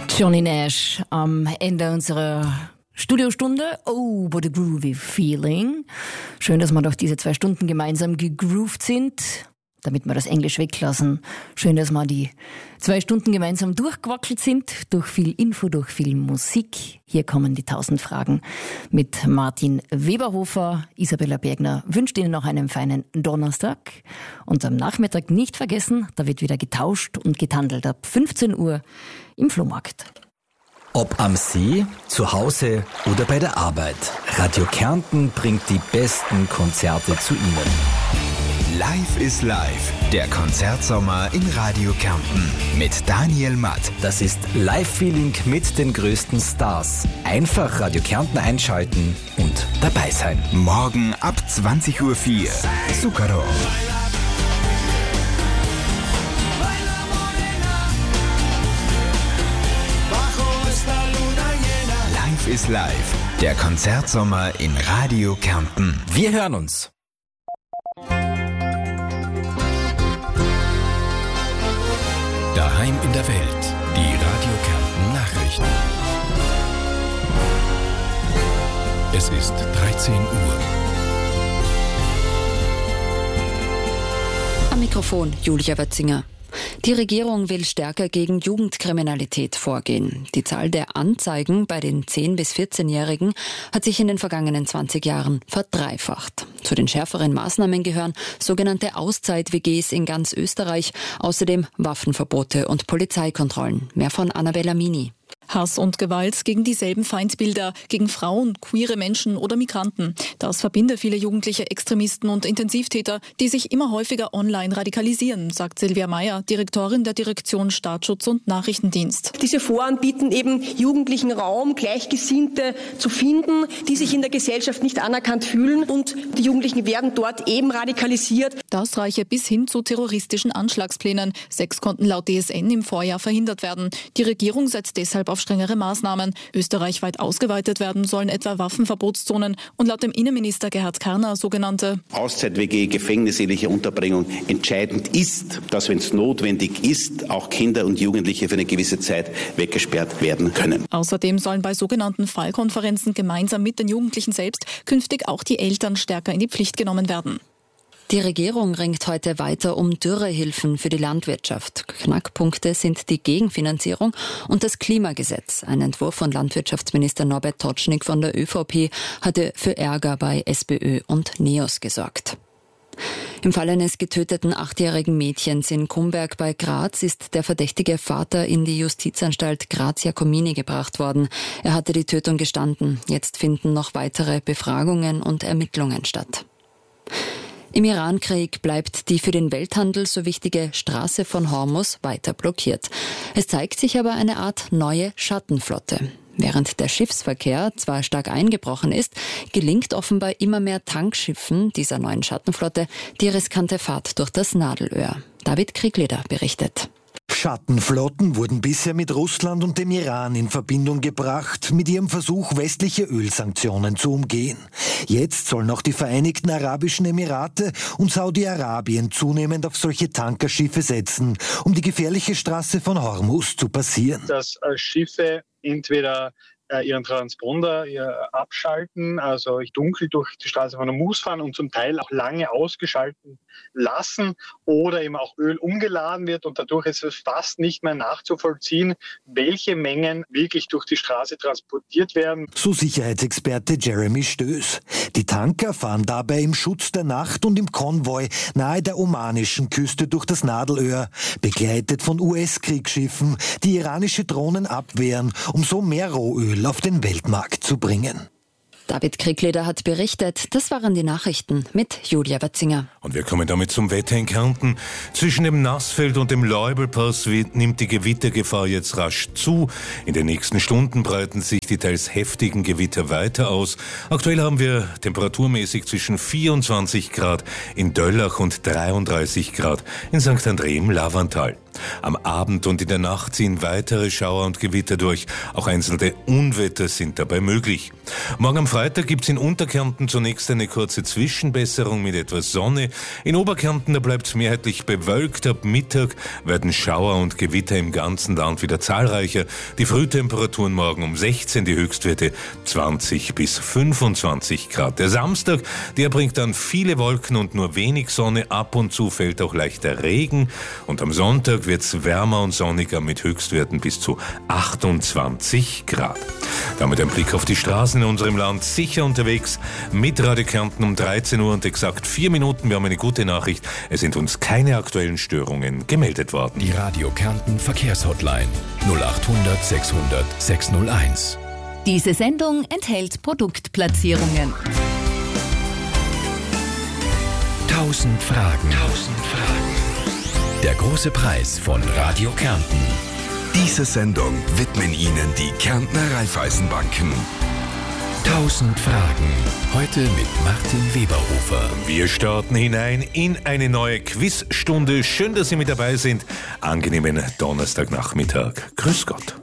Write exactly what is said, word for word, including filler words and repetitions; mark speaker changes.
Speaker 1: Johnny Nash am Ende unserer Studiostunde. Oh, what a groovy feeling. Schön, dass wir doch diese zwei Stunden gemeinsam gegroovt sind, damit wir das Englisch weglassen. Schön, dass wir die zwei Stunden gemeinsam durchgewackelt sind, durch viel Info, durch viel Musik. Hier kommen die tausend Fragen mit Martin Weberhofer. Isabella Bergner wünscht Ihnen noch einen feinen Donnerstag. Und am Nachmittag nicht vergessen, da wird wieder getauscht und getandelt ab fünfzehn Uhr im Flohmarkt.
Speaker 2: Ob am See, zu Hause oder bei der Arbeit, Radio Kärnten bringt die besten Konzerte zu Ihnen.
Speaker 3: Live is Live, der Konzertsommer in Radio Kärnten mit Daniel Matt.
Speaker 2: Das ist Live-Feeling mit den größten Stars. Einfach Radio Kärnten einschalten und dabei sein.
Speaker 3: Morgen ab zwanzig Uhr vier. Zucchero. Live is Live, der Konzertsommer in Radio Kärnten.
Speaker 2: Wir hören uns.
Speaker 3: Daheim in der Welt, die Radio Kärnten Nachrichten. Es ist dreizehn Uhr.
Speaker 4: Am Mikrofon Julia Wetzinger. Die Regierung will stärker gegen Jugendkriminalität vorgehen. Die Zahl der Anzeigen bei den zehn- bis vierzehnjährigen hat sich in den vergangenen zwanzig Jahren verdreifacht. Zu den schärferen Maßnahmen gehören sogenannte Auszeit-W Gs in ganz Österreich, außerdem Waffenverbote und Polizeikontrollen. Mehr von Annabella Mini.
Speaker 5: Hass und Gewalt gegen dieselben Feindbilder, gegen Frauen, queere Menschen oder Migranten. Das verbinde viele jugendliche Extremisten und Intensivtäter, die sich immer häufiger online radikalisieren, sagt Silvia Meyer, Direktorin der Direktion Staatsschutz und Nachrichtendienst.
Speaker 6: Diese Foren bieten eben Jugendlichen Raum, Gleichgesinnte zu finden, die sich in der Gesellschaft nicht anerkannt fühlen, und die Jugendlichen werden dort eben radikalisiert.
Speaker 5: Das reiche bis hin zu terroristischen Anschlagsplänen. Sechs konnten laut D S N im Vorjahr verhindert werden. Die Regierung setzt deshalb auf strengere Maßnahmen. Österreichweit ausgeweitet werden sollen etwa Waffenverbotszonen und laut dem Innenminister Gerhard Karner sogenannte
Speaker 7: Auszeit-W G, gefängnisähnliche Unterbringung. Entscheidend ist, dass, wenn es notwendig ist, auch Kinder und Jugendliche für eine gewisse Zeit weggesperrt werden können.
Speaker 5: Außerdem sollen bei sogenannten Fallkonferenzen gemeinsam mit den Jugendlichen selbst künftig auch die Eltern stärker in die Pflicht genommen werden.
Speaker 4: Die Regierung ringt heute weiter um Dürrehilfen für die Landwirtschaft. Knackpunkte sind die Gegenfinanzierung und das Klimagesetz. Ein Entwurf von Landwirtschaftsminister Norbert Totschnig von der ÖVP hatte für Ärger bei SPÖ und NEOS gesorgt. Im Fall eines getöteten achtjährigen Mädchens in Kumberg bei Graz ist der verdächtige Vater in die Justizanstalt Graz-Jacomini gebracht worden. Er hatte die Tötung gestanden. Jetzt finden noch weitere Befragungen und Ermittlungen statt. Im Irankrieg bleibt die für den Welthandel so wichtige Straße von Hormuz weiter blockiert. Es zeigt sich aber eine Art neue Schattenflotte. Während der Schiffsverkehr zwar stark eingebrochen ist, gelingt offenbar immer mehr Tankschiffen dieser neuen Schattenflotte die riskante Fahrt durch das Nadelöhr. David Kriegleder berichtet.
Speaker 8: Schattenflotten wurden bisher mit Russland und dem Iran in Verbindung gebracht, mit ihrem Versuch, westliche Ölsanktionen zu umgehen. Jetzt sollen auch die Vereinigten Arabischen Emirate und Saudi-Arabien zunehmend auf solche Tankerschiffe setzen, um die gefährliche Straße von Hormuz zu passieren.
Speaker 9: Dass Schiffe entweder ihren Transponder ihr abschalten, also dunkel durch die Straße von Hormuz fahren und zum Teil auch lange ausgeschalten lassen, oder eben auch Öl umgeladen wird, und dadurch ist es fast nicht mehr nachzuvollziehen, welche Mengen wirklich durch die Straße transportiert werden.
Speaker 8: So Sicherheitsexperte Jeremy Stöß. Die Tanker fahren dabei im Schutz der Nacht und im Konvoi nahe der omanischen Küste durch das Nadelöhr, begleitet von U S-Kriegsschiffen, die iranische Drohnen abwehren, um so mehr Rohöl auf den Weltmarkt zu bringen.
Speaker 4: David Kriegleder hat berichtet. Das waren die Nachrichten mit Julia Wetzinger.
Speaker 10: Und wir kommen damit zum Wetter in Kärnten. Zwischen dem Nassfeld und dem Leubelpass nimmt die Gewittergefahr jetzt rasch zu. In den nächsten Stunden breiten sich die teils heftigen Gewitter weiter aus. Aktuell haben wir temperaturmäßig zwischen vierundzwanzig Grad in Döllach und dreiunddreißig Grad in Sankt André im Lavantal. Am Abend und in der Nacht ziehen weitere Schauer und Gewitter durch. Auch einzelne Unwetter sind dabei möglich. Morgen am Freitag Freitag gibt es in Unterkärnten zunächst eine kurze Zwischenbesserung mit etwas Sonne. In Oberkärnten, da bleibt es mehrheitlich bewölkt. Ab Mittag werden Schauer und Gewitter im ganzen Land wieder zahlreicher. Die Frühtemperaturen morgen um sechzehn, die Höchstwerte zwanzig bis fünfundzwanzig Grad. Der Samstag, der bringt dann viele Wolken und nur wenig Sonne. Ab und zu fällt auch leichter Regen. Und am Sonntag wird es wärmer und sonniger mit Höchstwerten bis zu achtundzwanzig Grad. Damit ein Blick auf die Straßen in unserem Land. Sicher unterwegs mit Radio Kärnten um dreizehn Uhr und exakt vier Minuten. Wir haben eine gute Nachricht. Es sind uns keine aktuellen Störungen gemeldet worden.
Speaker 3: Die Radio Kärnten Verkehrshotline null achthundert sechshundert sechshunderteins.
Speaker 11: Diese Sendung enthält Produktplatzierungen.
Speaker 3: Tausend Fragen. Tausend Fragen. Der große Preis von Radio Kärnten. Diese Sendung widmen Ihnen die Kärntner Raiffeisenbanken. Tausend Fragen. Heute mit Martin Weberhofer.
Speaker 10: Wir starten hinein in eine neue Quizstunde. Schön, dass Sie mit dabei sind. Angenehmen Donnerstagnachmittag. Grüß Gott.